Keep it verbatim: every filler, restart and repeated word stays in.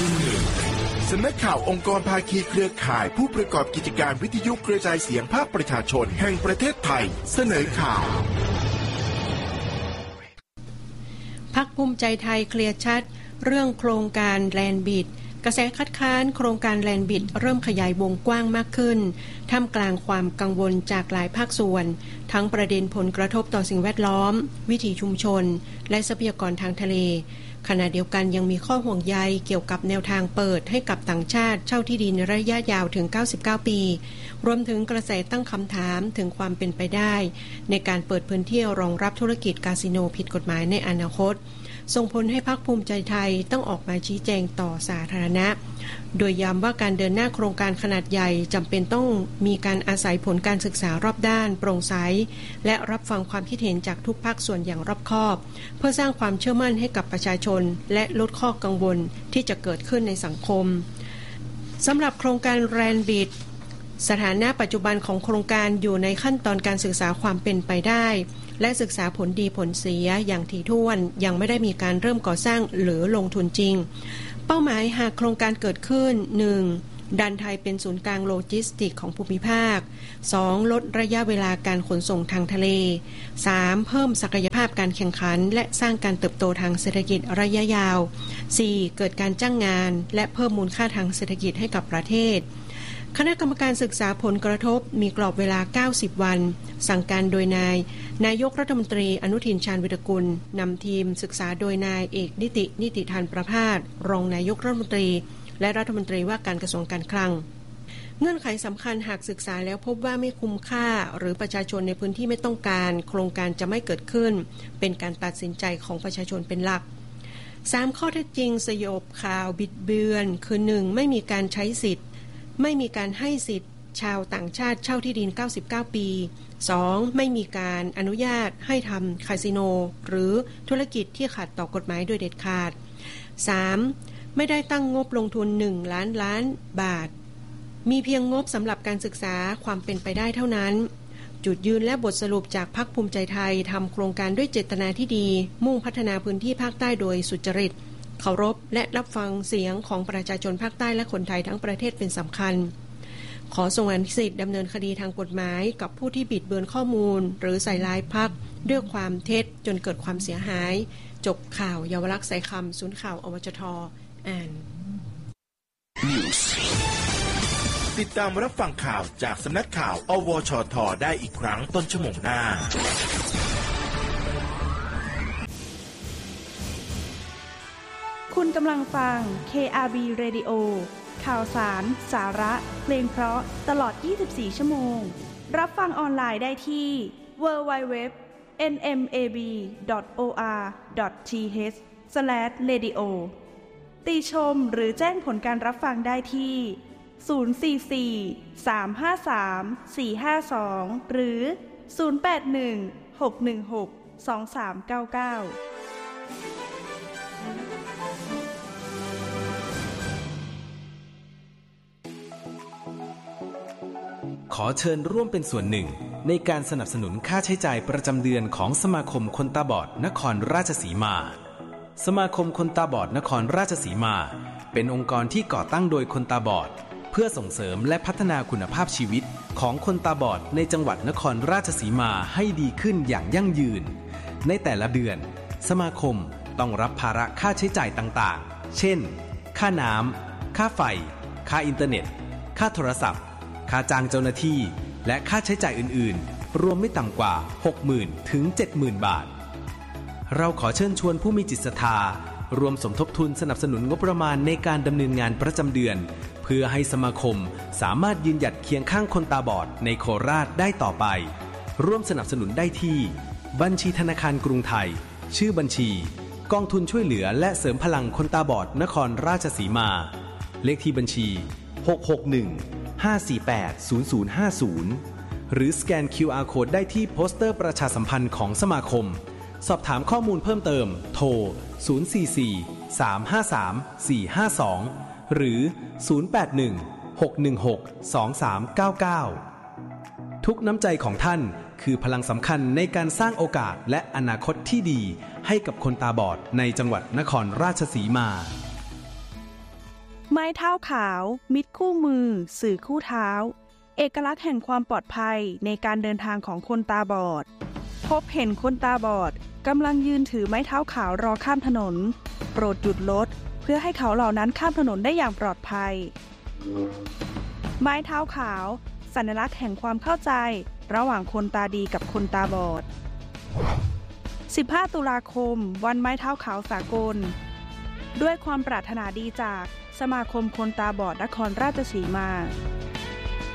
ที่หนึ่งสำนักข่าวองค์กรภาคีเครือข่ายผู้ประกอบกิจการวิทยุกระจายเสียงภาคประชาชนแห่งประเทศไทยเสนอข่าวพรรคภูมิใจไทยเคลียร์ชัดเรื่องโครงการแลนด์บิดกระแสคัดค้านโครงการแลนด์บิดเริ่มขยายวงกว้างมากขึ้นท่ามกลางความกังวลจากหลายภาคส่วนทั้งประเด็นผลกระทบต่อสิ่งแวดล้อมวิถีชุมชนและทรัพยากรทางทะเลขณะเดียวกันยังมีข้อห่วงใยเกี่ยวกับแนวทางเปิดให้กับต่างชาติเช่าที่ดินระยะยาวถึงเก้าสิบเก้าปีรวมถึงกระแสตั้งคำถามถึงความเป็นไปได้ในการเปิดพื้นที่รองรับธุรกิจคาสิโนผิดกฎหมายในอนาคตส่งผลให้พรรคภูมิใจไทยต้องออกมาชี้แจงต่อสาธารณะโดยย้ำว่าการเดินหน้าโครงการขนาดใหญ่จำเป็นต้องมีการอาศัยผลการศึกษารอบด้านโปร่งใสและรับฟังความคิดเห็นจากทุกภาคส่วนอย่างรอบคอบเพื่อสร้างความเชื่อมั่นให้กับประชาชนและลดข้อกังวลที่จะเกิดขึ้นในสังคมสำหรับโครงการแลนด์บิดสถานะปัจจุบันของโครงการอยู่ในขั้นตอนการศึกษาความเป็นไปได้และศึกษาผลดีผลเสียอย่างถี่ถ้วนยังไม่ได้มีการเริ่มก่อสร้างหรือลงทุนจริงเป้าหมายหากโครงการเกิดขึ้น หนึ่ง ดันไทยเป็นศูนย์กลางโลจิสติกของภูมิภาค สอง ลดระยะเวลาการขนส่งทางทะเล สาม เพิ่มศักยภาพการแข่งขันและสร้างการเติบโตทางเศรษฐกิจระยะยาว สี่ เกิดการจ้างงานและเพิ่มมูลค่าทางเศรษฐกิจให้กับประเทศคณะกรรมการศึกษาผลกระทบมีกรอบเวลาเก้าสิบวันสั่งการโดยนายนายกรัฐมนตรีอนุทินชาญวิรากุลนำทีมศึกษาโดยนายเอกนิตินิติธานประภาสรองนายกรัฐมนตรีและรัฐมนตรีว่าการกระทรวงการคลังเงื่อนไขสำคัญหากศึกษาแล้วพบว่าไม่คุ้มค่าหรือประชาชนในพื้นที่ไม่ต้องการโครงการจะไม่เกิดขึ้นเป็นการตัดสินใจของประชาชนเป็นหลักสามข้อเท็จจริงสยบข่าวบิดเบือนคือ หนึ่ง ไม่มีการใช้สิทธิ์ไม่มีการให้สิทธิ์ชาวต่างชาติเช่าที่ดินเก้าสิบเก้าปี สอง ไม่มีการอนุญาตให้ทำคาสิโนหรือธุรกิจที่ขัดต่อกฎหมายโดยเด็ดขาด สาม ไม่ได้ตั้งงบลงทุนหนึ่งล้านล้านบาทมีเพียงงบสำหรับการศึกษาความเป็นไปได้เท่านั้นจุดยืนและบทสรุปจากพรรคภูมิใจไทยทำโครงการด้วยเจตนาที่ดีมุ่งพัฒนาพื้นที่ภาคใต้โดยสุจริตเคารพและรับฟังเสียงของประชาชนภาคใต้และคนไทยทั้งประเทศเป็นสำคัญขอส่งอนุสิทธิ์ดำเนินคดีทางกฎหมายกับผู้ที่บิดเบือนข้อมูลหรือใส่ร้ายพรรคด้วยความเท็จจนเกิดความเสียหายจบข่าวเยาวลักษณ์สายคำศูนย์ข่าวอวจท.อ่านติดตามรับฟังข่าวจากสำนักข่าวอวชท.ได้อีกครั้งต้นชั่วโมงหน้าคุณกำลังฟัง เค อาร์ บี Radio ข่าวสาร สาระ เพลงเพราะตลอดยี่สิบสี่ชั่วโมงรับฟังออนไลน์ได้ที่ ดับเบิลยู ดับเบิลยู ดับเบิลยู ดอท เอ็น เอ็ม เอ บี ดอท โอ อาร์ ดอท ที เอช สแลช เรดิโอ ติชมหรือแจ้งผลการรับฟังได้ที่ ศูนย์ สี่ สี่ สาม ห้า สาม สี่ ห้า สอง หรือ ศูนย์ แปด หนึ่ง หก หนึ่ง หก สอง สาม เก้า เก้าขอเชิญร่วมเป็นส่วนหนึ่งในการสนับสนุนค่าใช้จ่ายประจำเดือนของสมาคมคนตาบอดนครราชสีมาสมาคมคนตาบอดนครราชสีมาเป็นองค์กรที่ก่อตั้งโดยคนตาบอดเพื่อส่งเสริมและพัฒนาคุณภาพชีวิตของคนตาบอดในจังหวัดนครราชสีมาให้ดีขึ้นอย่างยั่งยืนในแต่ละเดือนสมาคมต้องรับภาระค่าใช้จ่ายต่างๆเช่นค่าน้ำค่าไฟค่าอินเทอร์เน็ตค่าโทรศัพท์ค่าจ้างเจ้าหน้าที่และค่าใช้จ่ายอื่นๆรวมไม่ต่ำกว่า หกหมื่น ถึง เจ็ดหมื่น บาทเราขอเชิญชวนผู้มีจิตศรัทธารวมสมทบทุนสนับสนุนงบประมาณในการดำเนินงานประจำเดือนเพื่อให้สมาคมสามารถยืนหยัดเคียงข้างคนตาบอดในโคราชได้ต่อไปร่วมสนับสนุนได้ที่บัญชีธนาคารกรุงไทยชื่อบัญชีกองทุนช่วยเหลือและเสริมพลังคนตาบอดนครราชสีมาเลขที่บัญชีหก หก หนึ่ง ห้า สี่ แปด ศูนย์ ศูนย์ ห้า ศูนย์หรือสแกน คิว อาร์ Code ได้ที่โปสเตอร์ประชาสัมพันธ์ของสมาคมสอบถามข้อมูลเพิ่มเติมโทรศูนย์ สี่ สี่ สาม ห้า สาม สี่ ห้า สองหรือศูนย์ แปด หนึ่ง หก หนึ่ง หก สอง สาม เก้า เก้าทุกน้ำใจของท่านคือพลังสำคัญในการสร้างโอกาสและอนาคตที่ดีให้กับคนตาบอดในจังหวัดนครราชสีมาไม้เท้าขาวมิตรคู่มือสื่อคู่เท้าเอกลักษณ์แห่งความปลอดภัยในการเดินทางของคนตาบอดพบเห็นคนตาบอดกำลังยืนถือไม้เท้าขาวรอข้ามถนนโปรดหยุดรถเพื่อให้เขาเหล่านั้นข้ามถนนได้อย่างปลอดภัยไม้เท้าขาวสัญลักษณ์แห่งความเข้าใจระหว่างคนตาดีกับคนตาบอดสิบห้าตุลาคมวันไม้เท้าขาวสากลด้วยความปรารถนาดีจากสมาคมคนตาบอดนครราชสีมา